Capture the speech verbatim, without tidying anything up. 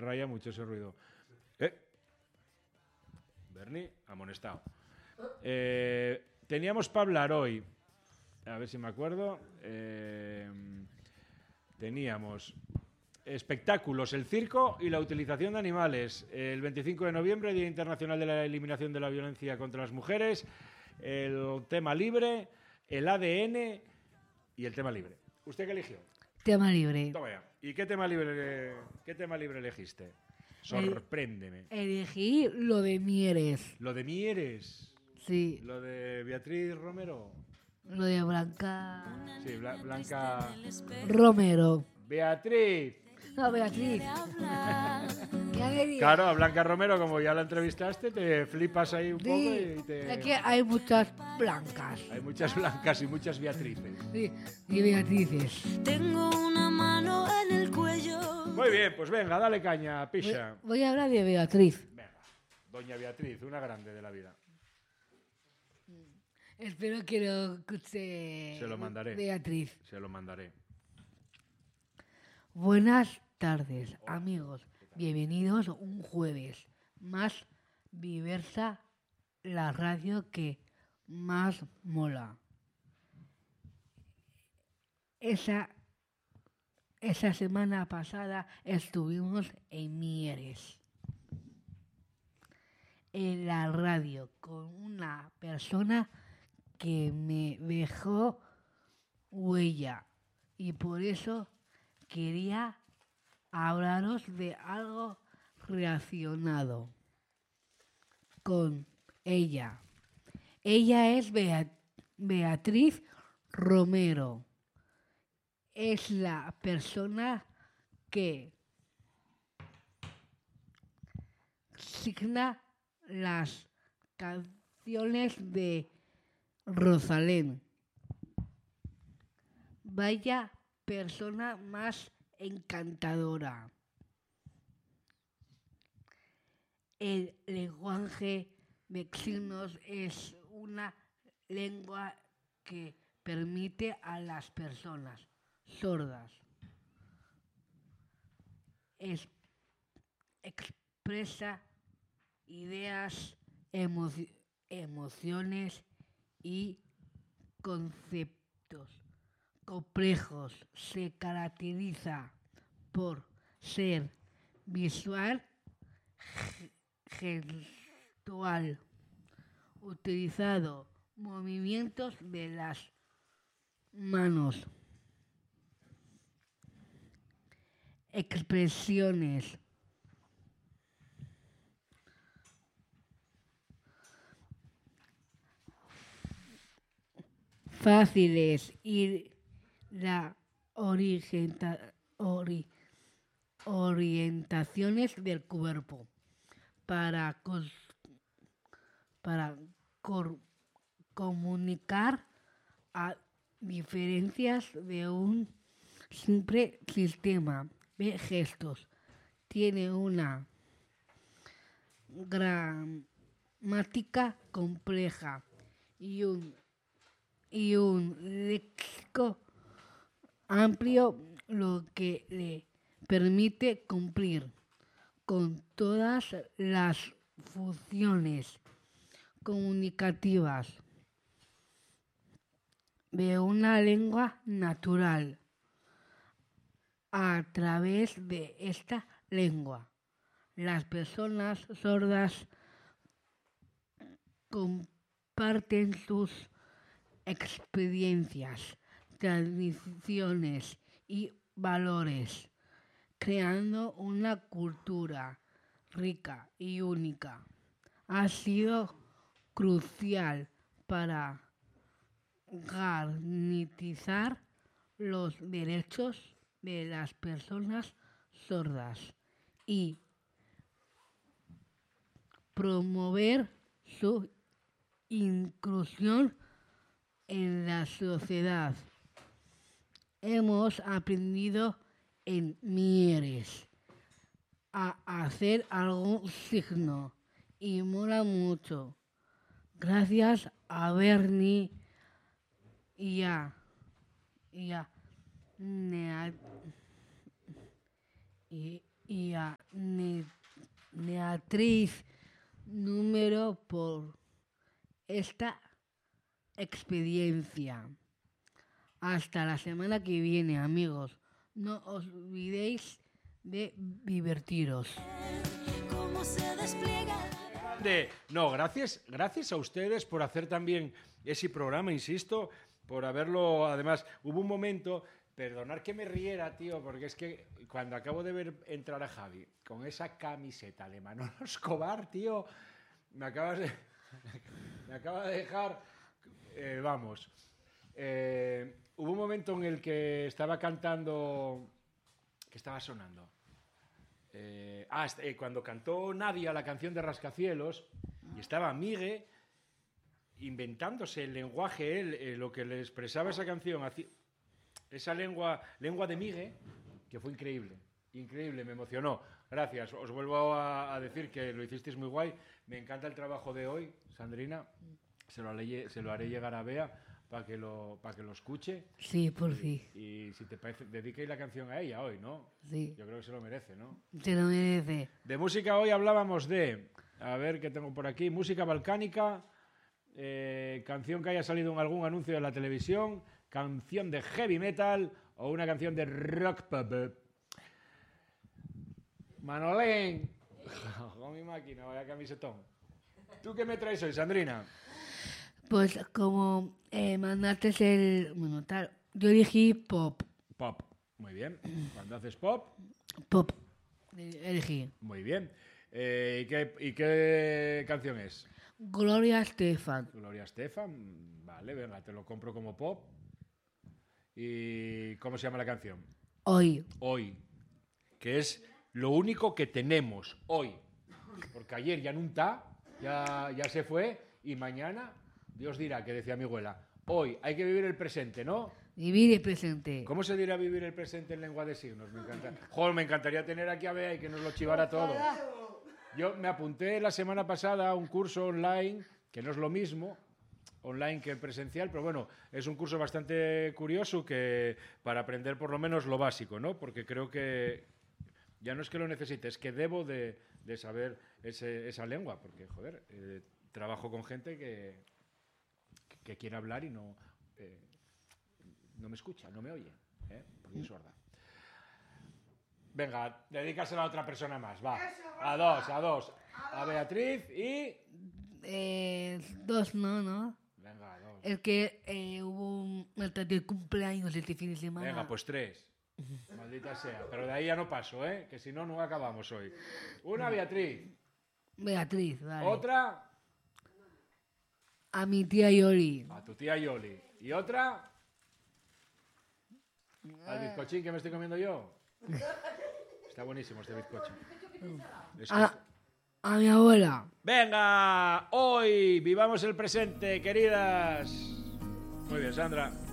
raya mucho ese ruido. ¿Eh? Bernie, amonestado. Eh, teníamos para hablar hoy, a ver si me acuerdo, eh, teníamos espectáculos, el circo y la utilización de animales. El veinticinco de noviembre, Día Internacional de la Eliminación de la Violencia contra las Mujeres, el tema libre, el A D N y el tema libre. ¿Usted qué eligió? Tema libre. Toma ya. ¿Y qué tema libre, qué tema libre elegiste? Sorpréndeme. Elegí lo de Mieres. Lo de Mieres. Sí. Lo de Beatriz Romero. Lo de Blanca. Sí, Bla Blanca. Romero. Beatriz. No, Beatriz. Claro, a Blanca Romero, como ya la entrevistaste, te flipas ahí un sí, poco y te... Es que hay muchas blancas. Hay muchas blancas y muchas Beatrices. Sí, y Beatrices. Tengo una mano en el cuello. Muy bien, pues venga, dale caña, picha. Voy, voy a hablar de Beatriz. Venga, doña Beatriz, una grande de la vida. Espero que lo escuche. Se lo mandaré. Beatriz. Se lo mandaré. Buenas tardes, amigos. Bienvenidos un jueves más diversa, la radio que más mola. Esa, esa semana pasada estuvimos en Mieres, en la radio, con una persona que me dejó huella y por eso quería hablaros de algo relacionado con ella. Ella es Beat- Beatriz Romero. Es la persona que signa las canciones de Rosalén. Vaya persona más encantadora. El lenguaje de signos es una lengua que permite a las personas sordas es, expresa ideas, emo, emociones y conceptos complejos. Se caracteriza por ser visual, gestual, utilizando movimientos de las manos, expresiones fáciles y la orienta, ori, orientaciones del cuerpo para, cos, para cor, comunicar a diferencias de un simple sistema de gestos. Tiene una gramática compleja y un, y un léxico amplio, lo que le permite cumplir con todas las funciones comunicativas de una lengua natural. A través de esta lengua, las personas sordas comparten sus experiencias, tradiciones y valores, creando una cultura rica y única. Ha sido crucial para garantizar los derechos de las personas sordas y promover su inclusión en la sociedad. Hemos aprendido en Mieres a hacer algún signo y mola mucho. Gracias a Bernie y a, y a Nea, y, y a Ne- Neatriz número por esta experiencia. Hasta la semana que viene, amigos. No os olvidéis de divertiros. Cómo se despliega. De, no, gracias, gracias a ustedes por hacer también ese programa, insisto, por haberlo, además, hubo un momento, perdonar que me riera, tío, porque es que cuando acabo de ver entrar a Javi con esa camiseta de Manolo Escobar, tío, me acabas de, me acaba de dejar, eh, vamos, eh, hubo un momento en el que estaba cantando, que estaba sonando. Eh, ah, eh, cuando cantó Nadia la canción de Rascacielos y estaba Migue inventándose el lenguaje, él, eh, lo que le expresaba esa canción, esa lengua, lengua de Migue, que fue increíble, increíble, me emocionó. Gracias, os vuelvo a, a decir que lo hicisteis muy guay. Me encanta el trabajo de hoy, Sandrina. Se lo, haré, se lo haré llegar a Bea para que lo, para que lo escuche. Sí, por fin. Y, y si te parece, dediquéis la canción a ella hoy, ¿no? Sí. Yo creo que se lo merece, ¿no? Se lo merece. De música hoy hablábamos de, a ver qué tengo por aquí, música balcánica, eh, canción que haya salido en algún anuncio de la televisión, canción de heavy metal o una canción de rock pop. Manolén, con mi máquina, vaya camisetón. ¿Tú qué me traes hoy, Sandrina? Pues como eh, mandaste el... Bueno, tal, yo elegí pop. Pop, muy bien. Cuando haces pop, Pop. Eh, Elegí. muy bien. Eh, ¿y, qué, ¿Y qué canción es? Gloria Estefan. Gloria Estefan, vale, venga, te lo compro como pop. ¿Y cómo se llama la canción? Hoy. Hoy, que es lo único que tenemos hoy. Porque ayer ya no está, ya, ya se fue, y mañana, Dios dirá, que decía mi abuela, hoy hay que vivir el presente, ¿no? Vivir el presente. ¿Cómo se dirá vivir el presente en lengua de signos? Me encanta. Joder, me encantaría tener aquí a Bea y que nos lo chivara todo. Yo me apunté la semana pasada a un curso online, que no es lo mismo, online que presencial, pero bueno, es un curso bastante curioso que para aprender por lo menos lo básico, ¿no? Porque creo que ya no es que lo necesite, es que debo de, de saber ese, esa lengua, porque, joder, eh, trabajo con gente que, que quiere hablar y no, eh, no me escucha, no me oye, ¿eh? Porque es sorda. Venga, dedícasela a otra persona más, va. A dos, a dos. A Beatriz y... Eh, dos, no, no. Venga, a dos. Es que eh, hubo un altar de cumpleaños este fin de semana. Venga, pues tres. Maldita sea. Pero de ahí ya no paso, ¿eh? Que si no, no acabamos hoy. Una, Beatriz. Beatriz, vale. Otra, A mi tía Yoli. a tu tía Yoli. Y otra, al bizcochín que me estoy comiendo yo. Está buenísimo este bizcocho. Es que- A, a mi abuela. Venga, hoy vivamos el presente, queridas. Muy bien, Sandra.